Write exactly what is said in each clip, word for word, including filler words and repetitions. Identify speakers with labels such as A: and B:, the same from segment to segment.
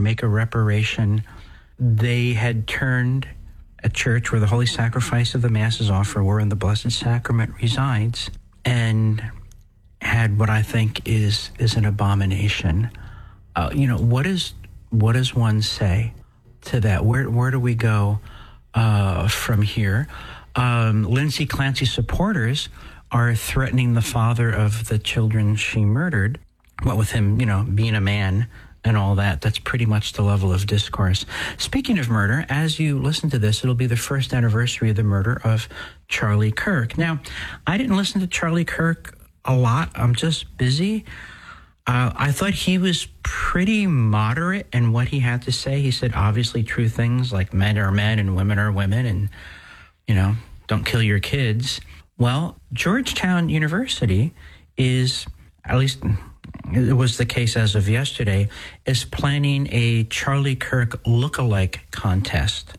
A: make a reparation. They had turned a church where the holy sacrifice of the Mass is offered, wherein the Blessed Sacrament resides, and had what I think is is an abomination. Uh, you know, what is what does one say to that? Where where do we go uh, from here? Um, Lindsay Clancy supporters are threatening the father of the children she murdered. What with him, you know, being a man and all that, that's pretty much the level of discourse. Speaking of murder, as you listen to this, it'll be the first anniversary of the murder of Charlie Kirk. Now, I didn't listen to Charlie Kirk a lot. I'm just busy. Uh, I thought he was pretty moderate in what he had to say. He said obviously true things like men are men and women are women and, you know, don't kill your kids. Well, Georgetown University is, at least it was the case as of yesterday, is planning a Charlie Kirk lookalike contest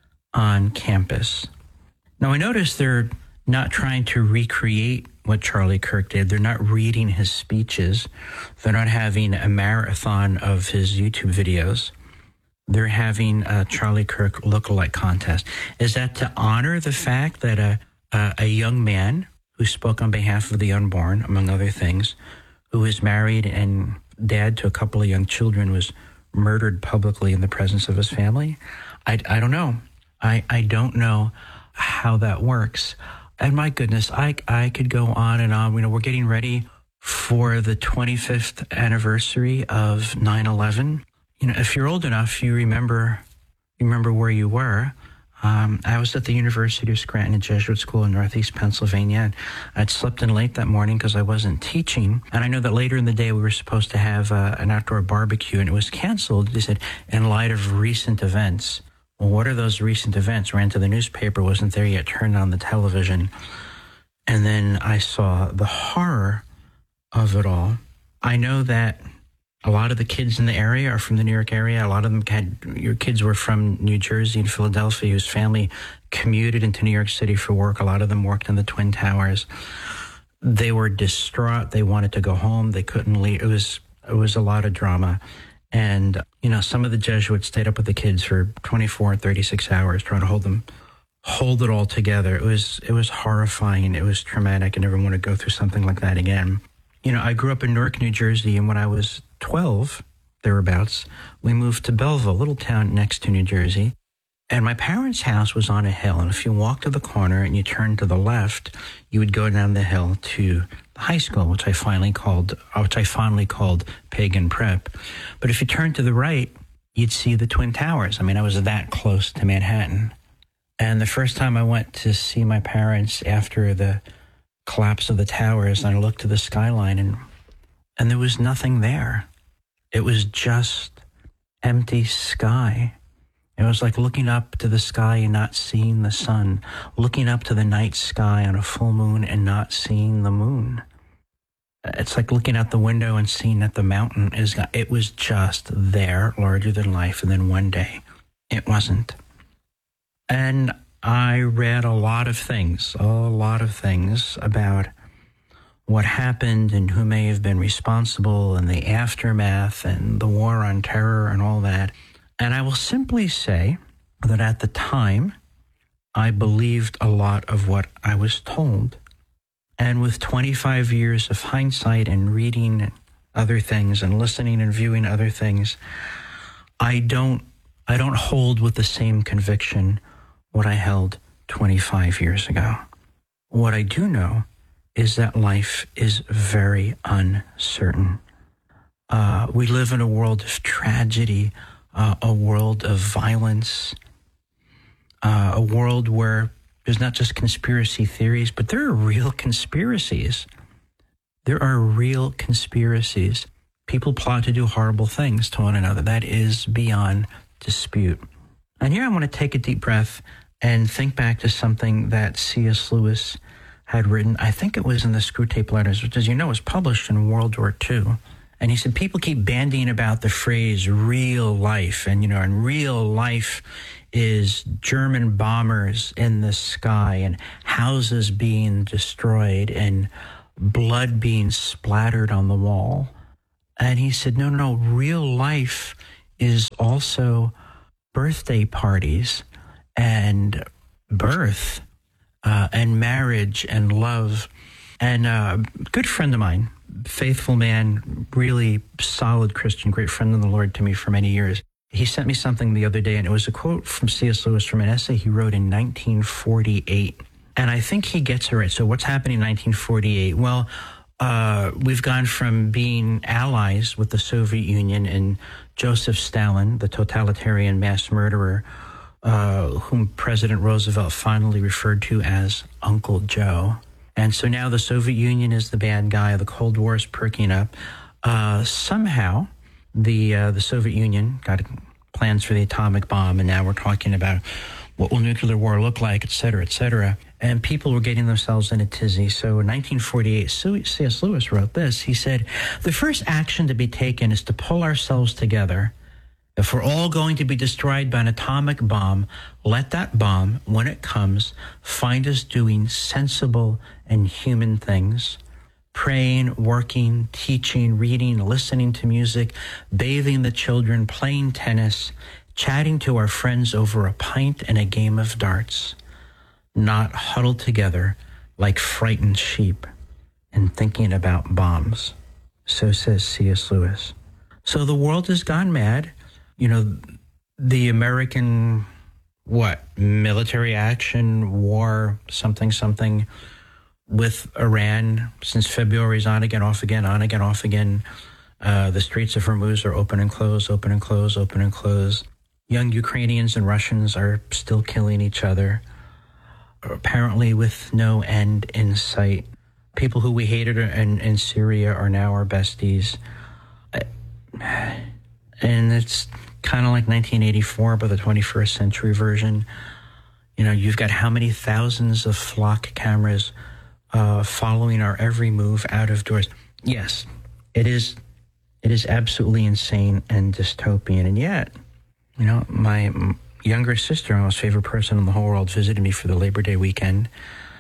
A: on campus. Now, I noticed they're not trying to recreate what Charlie Kirk did. They're not reading his speeches. They're not having a marathon of his YouTube videos. They're having a Charlie Kirk lookalike contest. Is that to honor the fact that a, a, a young man who spoke on behalf of the unborn, among other things, who was married and dad to a couple of young children, was murdered publicly in the presence of his family? I, I don't know. I, I don't know how that works. And my goodness, I, I could go on and on. You know, we're getting ready for the twenty-fifth anniversary of nine eleven. You know, if you're old enough, you remember, you remember where you were. Um, I was at the University of Scranton, a Jesuit school in Northeast Pennsylvania, and I'd slept in late that morning because I wasn't teaching. And I know that later in the day we were supposed to have uh, an outdoor barbecue, and it was canceled. They said, in light of recent events. Well, what are those recent events? Ran to the newspaper, wasn't there yet, turned on the television. And then I saw the horror of it all. I know that a lot of the kids in the area are from the New York area. A lot of them had, your kids were from New Jersey and Philadelphia, whose family commuted into New York City for work. A lot of them worked in the Twin Towers. They were distraught. They wanted to go home. They couldn't leave. It was, it was a lot of drama. And, you know, some of the Jesuits stayed up with the kids for twenty-four and thirty-six hours trying to hold them, hold it all together. It was, it was horrifying. It was traumatic. I never want to go through something like that again. You know, I grew up in Newark, New Jersey, and when I was twelve, thereabouts, we moved to Belleville, a little town next to New Jersey. And my parents' house was on a hill. And if you walked to the corner and you turned to the left, you would go down the hill to the high school, which I finally called, which I fondly called Pagan Prep. But if you turned to the right, you'd see the Twin Towers. I mean, I was that close to Manhattan. And the first time I went to see my parents after the collapse of the towers, and I looked to the skyline, and and there was nothing there. It was just empty sky. It was like looking up to the sky and not seeing the sun, looking up to the night sky on a full moon and not seeing the moon. It's like looking out the window and seeing that the mountain is, it was just there, larger than life, and then one day it wasn't. And I read a lot of things, a lot of things about what happened and who may have been responsible and the aftermath and the war on terror and all that. And I will simply say that at the time, I believed a lot of what I was told. And with twenty-five years of hindsight and reading other things and listening and viewing other things, I don't, I don't hold with the same conviction what I held twenty-five years ago. What I do know is that life is very uncertain. Uh, we live in a world of tragedy, uh, a world of violence, uh, a world where there's not just conspiracy theories, but there are real conspiracies. There are real conspiracies. People plot to do horrible things to one another. That is beyond dispute. And here I want to take a deep breath and think back to something that C S Lewis had written. I think it was in the Screwtape Letters, which, as you know, was published in World War Two. And he said, people keep bandying about the phrase real life. And, you know, and real life is German bombers in the sky and houses being destroyed and blood being splattered on the wall. And he said, no, no, real life is also birthday parties and birth uh, and marriage and love. And a good friend of mine, faithful man, really solid Christian, great friend of the Lord to me for many years. He sent me something the other day, and it was a quote from C S. Lewis from an essay he wrote in nineteen forty-eight. And I think he gets it right. So what's happening in nineteen forty-eight? Well, uh, we've gone from being allies with the Soviet Union and Joseph Stalin, the totalitarian mass murderer, uh, whom President Roosevelt finally referred to as Uncle Joe. And so now the Soviet Union is the bad guy. The Cold War is perking up. Uh, somehow, the uh, the Soviet Union got plans for the atomic bomb, and now we're talking about what will nuclear war look like, et cetera, et cetera. And people were getting themselves in a tizzy. So in nineteen forty-eight, C S. Lewis wrote this. He said, "The first action to be taken is to pull ourselves together. If we're all going to be destroyed by an atomic bomb, let that bomb, when it comes, find us doing sensible and human things. Praying, working, teaching, reading, listening to music, bathing the children, playing tennis, chatting to our friends over a pint and a game of darts, not huddled together like frightened sheep and thinking about bombs." So says C S. Lewis. So the world has gone mad. You know, the American, what, military action, war, something, something, with Iran since February's on again, off again, on again, off again. Uh, the streets of Hormuz are open and close, open and close, open and close. Young Ukrainians and Russians are still killing each other, apparently with no end in sight. People who we hated in, in Syria are now our besties. And it's kind of like nineteen eighty-four, but the twenty-first century version. You know, you've got how many thousands of flock cameras Uh, following our every move out of doors. Yes, it is it is absolutely insane and dystopian. And yet, you know, my younger sister, my most favorite person in the whole world, visited me for the Labor Day weekend.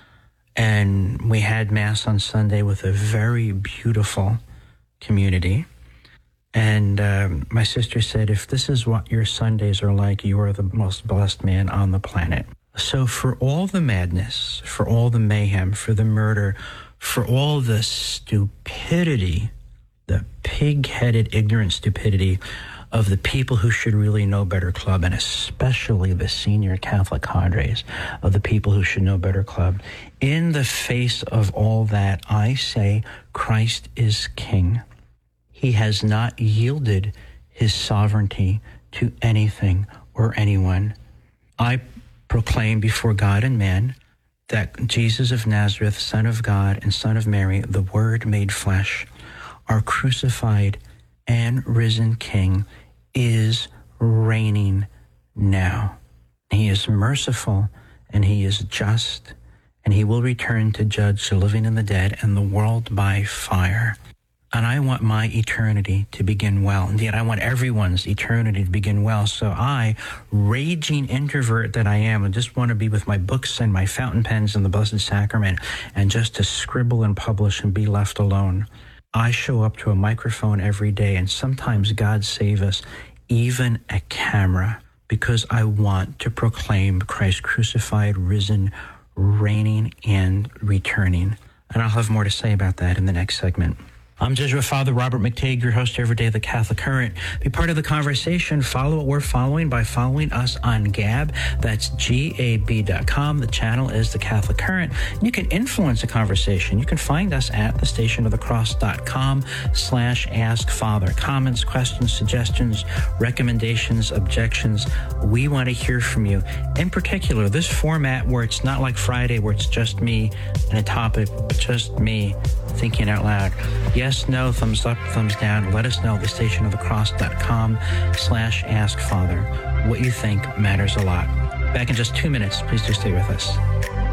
A: And we had Mass on Sunday with a very beautiful community. And um, my sister said, if this is what your Sundays are like, you are the most blessed man on the planet. So for all the madness, for all the mayhem, for the murder, for all the stupidity, the pig-headed, ignorant stupidity of the people who should really know better club, and especially the senior Catholic cadres of the people who should know better club, in the face of all that, I say Christ is King. He has not yielded his sovereignty to anything or anyone. I proclaim before God and man that Jesus of Nazareth, Son of God and Son of Mary, the Word made flesh, our crucified and risen King, is reigning now. He is merciful and he is just, and he will return to judge the living and the dead and the world by fire. And I want my eternity to begin well. Indeed, I want everyone's eternity to begin well. So I, raging introvert that I am, and just want to be with my books and my fountain pens in the Blessed Sacrament and just to scribble and publish and be left alone. I show up to a microphone every day, and sometimes, God save us, even a camera, because I want to proclaim Christ crucified, risen, reigning, and returning. And I'll have more to say about that in the next segment. I'm Jesuit Father Robert McTague, your host every day of the Catholic Current. Be part of the conversation. Follow what we're following by following us on Gab. That's G A B dot com. The channel is the Catholic Current. You can influence the conversation. You can find us at the station of the cross dot com slash ask father. Comments, questions, suggestions, recommendations, objections. We want to hear from you. In particular, this format where it's not like Friday where it's just me and a topic, but just me thinking out loud. Yes, no, thumbs up, thumbs down. Let us know at the station of the cross dot com slash ask father. What you think matters a lot. Back in just two minutes. Please do stay with us.